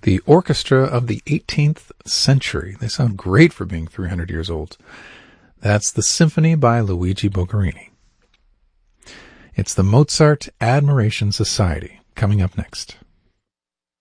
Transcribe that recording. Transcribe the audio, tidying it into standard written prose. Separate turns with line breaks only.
the orchestra of the 18th century. They sound great for being 300 years old. That's the Symphony by Luigi Boccherini. It's the Mozart Admiration Society coming up next.